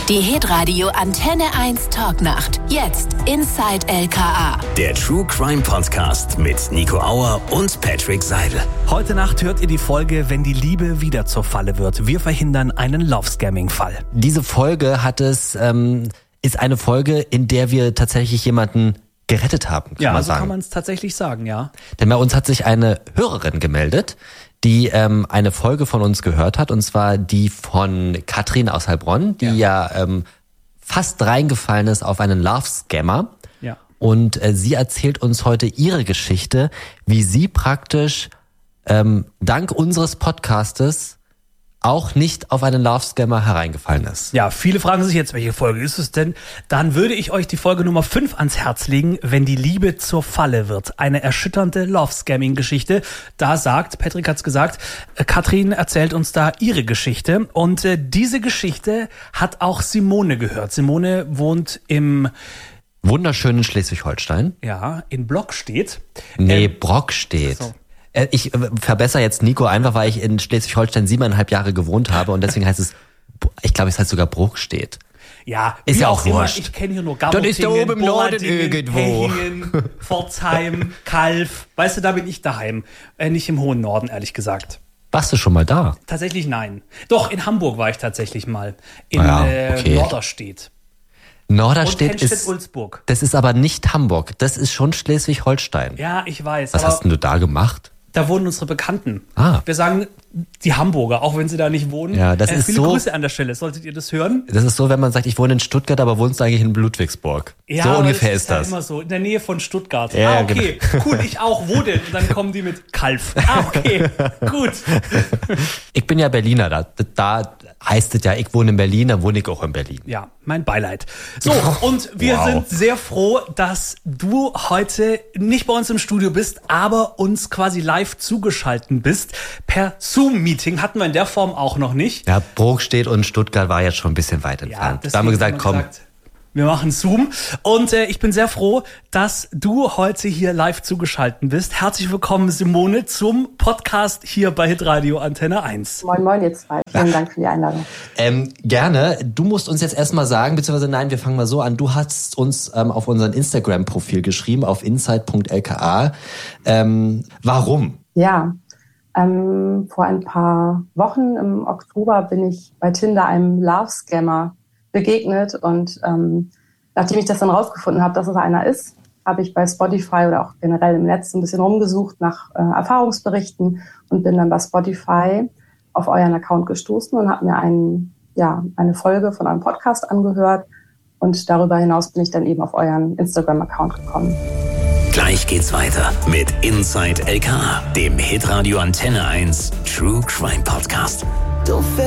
Die Hitradio Antenne 1 Talknacht. Jetzt Inside LKA. Der True Crime Podcast mit Nico Auer und Patrick Seidel. Heute Nacht hört ihr die Folge Wenn die Liebe wieder zur Falle wird. Wir verhindern einen Love-Scamming-Fall. Diese Folge ist eine Folge, in der wir tatsächlich jemanden gerettet haben, kann man sagen. Kann man es tatsächlich sagen, ja. Denn bei uns hat sich eine Hörerin gemeldet, die eine Folge von uns gehört hat, und zwar die von Katrin aus Heilbronn, die fast reingefallen ist auf einen Love-Scammer. Ja. Und sie erzählt uns heute ihre Geschichte, wie sie praktisch dank unseres Podcastes auch nicht auf einen Love-Scammer hereingefallen ist. Ja, viele fragen sich jetzt, welche Folge ist es denn? Dann würde ich euch die Folge Nummer 5 ans Herz legen, Wenn die Liebe zur Falle wird. Eine erschütternde Love-Scamming-Geschichte. Da Patrick hat's gesagt, Katrin erzählt uns da ihre Geschichte. Und diese Geschichte hat auch Simone gehört. Simone wohnt im wunderschönen Schleswig-Holstein. Ja, in Blockstedt. Brockstedt. So. Ich verbessere jetzt Nico einfach, weil ich in Schleswig-Holstein 7,5 Jahre gewohnt habe und deswegen heißt es, ich glaube, es heißt sogar Bruchstedt. Ja, ist ja auch wurscht. Ich kenne hier nur Gabotingen, das ist da oben im Norden irgendwo. Hechingen, Pforzheim, Kalf. Weißt du, da bin ich daheim. Nicht im hohen Norden, ehrlich gesagt. Warst du schon mal da? Tatsächlich nein. Doch, in Hamburg war ich tatsächlich mal. In Norderstedt. Norderstedt ist, Ulzburg. Das ist aber nicht Hamburg. Das ist schon Schleswig-Holstein. Ja, ich weiß. Was hast denn du da gemacht? Da wohnen unsere Bekannten. Ah. Wir sagen die Hamburger, auch wenn sie da nicht wohnen. Ja, das ist viele so. Grüße an der Stelle. Solltet ihr das hören? Das ist so, wenn man sagt, ich wohne in Stuttgart, aber wohnst du eigentlich in Ludwigsburg. Ja, so ungefähr ist das. Das. Immer so, in der Nähe von Stuttgart. Ja, okay, genau. Cool, ich auch. Wo denn? Und dann kommen die mit Kalf. Okay, gut. Ich bin ja Berliner, da heißt es ja, ich wohne in Berlin, dann wohne ich auch in Berlin. Ja, mein Beileid. So, und wir sind sehr froh, dass du heute nicht bei uns im Studio bist, aber uns quasi live zugeschalten bist. Per Zoom-Meeting hatten wir in der Form auch noch nicht. Ja, Brockstedt und Stuttgart war jetzt schon ein bisschen weit entfernt. Da haben wir gesagt, komm. Wir machen Zoom und ich bin sehr froh, dass du heute hier live zugeschaltet bist. Herzlich willkommen, Simone, zum Podcast hier bei Hitradio Antenne 1. Moin, moin, ihr zwei. Vielen Dank für die Einladung. Gerne. Du musst uns jetzt erstmal sagen, beziehungsweise nein, wir fangen mal so an. Du hast uns auf unseren Instagram-Profil geschrieben, auf inside.lka. Warum? Ja, vor ein paar Wochen im Oktober bin ich bei Tinder einem Love-Scammer begegnet und nachdem ich das dann rausgefunden habe, dass es einer ist, habe ich bei Spotify oder auch generell im Netz ein bisschen rumgesucht nach Erfahrungsberichten und bin dann bei Spotify auf euren Account gestoßen und habe mir eine Folge von eurem Podcast angehört und darüber hinaus bin ich dann eben auf euren Instagram-Account gekommen. Gleich geht's weiter mit Inside LKA, dem Hitradio Antenne 1 True Crime Podcast.